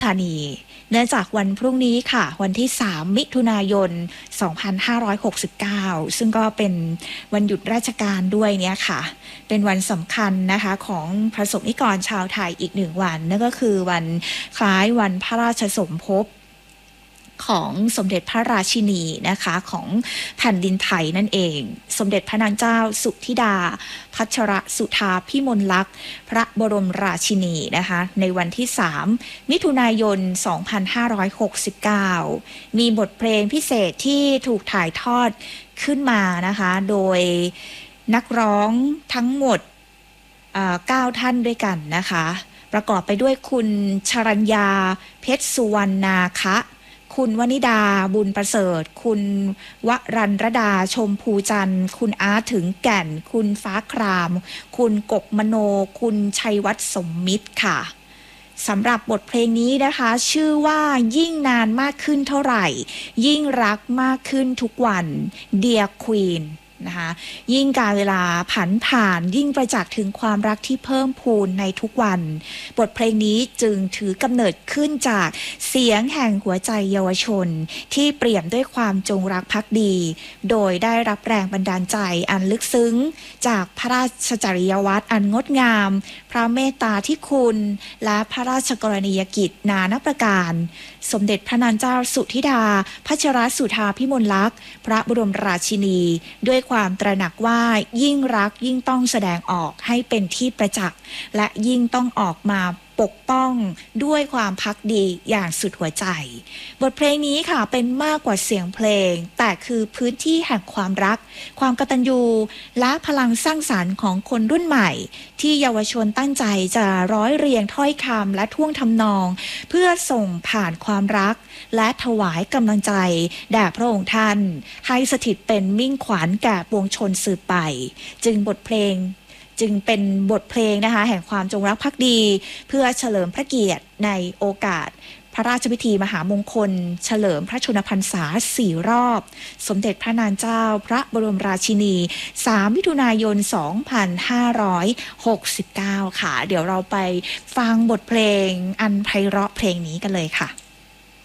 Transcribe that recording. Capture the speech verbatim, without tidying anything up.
ธานีเนื่องจากวันพรุ่งนี้ค่ะวันที่สามมิถุนายนสองพันห้าร้อยหกสิบเก้าซึ่งก็เป็นวันหยุดราชการด้วยเนี่ยค่ะเป็นวันสำคัญนะคะของประสบนิกรชาวไทยอีกหนึ่งวันนั่นก็คือวันคล้ายวันพระราชสมภพของสมเด็จพระราชินีนะคะของแผ่นดินไทยนั่นเองสมเด็จพระนางเจ้าสุธิดาพัชรสุธาพิมลลักษณ์พระบรมราชินีนะคะในวันที่สามมิถุนายนสองพันห้าร้อยหกสิบเก้ามีบทเพลงพิเศษที่ถูกถ่ายทอดขึ้นมานะคะโดยนักร้องทั้งหมดเก้าท่านด้วยกันนะคะประกอบไปด้วยคุณชรัญญาเพชรสุวรรณาคะคุณวนิดาบุญประเสริฐคุณวรัญรดาชมพูจันทร์คุณอาร์ตถึงแก่นคุณฟ้าครามคุณกบมโนคุณชัยวัฒน์สมมิตรค่ะสำหรับบทเพลงนี้นะคะชื่อว่ายิ่งนานมากขึ้นเท่าไหร่ยิ่งรักมากขึ้นทุกวัน Dear Queenนะคะยิ่งการเวลาผันผ่านยิ่งประจักษ์ถึงความรักที่เพิ่มพูนในทุกวันบทเพลงนี้จึงถือกำเนิดขึ้นจากเสียงแห่งหัวใจเยาวชนที่เปี่ยมด้วยความจงรักภักดีโดยได้รับแรงบันดาลใจอันลึกซึ้งจากพระราชจริยวัตรอันงดงามพระเมตตาที่คุณและพระราชกรณียกิจนานาประการสมเด็จพระนางเจ้าสุธิดาพัชรสุธาพิมลลักษณ์พระบรมราชินีด้วยความตระหนักว่ายิ่งรักยิ่งต้องแสดงออกให้เป็นที่ประจักษ์และยิ่งต้องออกมาปกป้องด้วยความภักดีอย่างสุดหัวใจบทเพลงนี้ค่ะเป็นมากกว่าเสียงเพลงแต่คือพื้นที่แห่งความรักความกตัญญูและพลังสร้างสรรค์ของคนรุ่นใหม่ที่เยาวชนตั้งใจจะร้อยเรียงถ้อยคำและท่วงทำนองเพื่อส่งผ่านความรักและถวายกำลังใจแด่พระองค์ท่านให้สถิตเป็นมิ่งขวัญแก่ปวงชนสืบไปจึงบทเพลงจึงเป็นบทเพลงนะคะแห่งความจงรักภักดีเพื่อเฉลิมพระเกียรติในโอกาสพระราชพิธีมหามงคลเฉลิมพระชนมพรรษาสี่รอบสมเด็จพระนางเจ้าพระบรมราชินีสามมิถุนายนสองพันห้าร้อยหกสิบเก้าค่ะเดี๋ยวเราไปฟังบทเพลงอันไพเราะเพลงนี้กันเลยค่ะ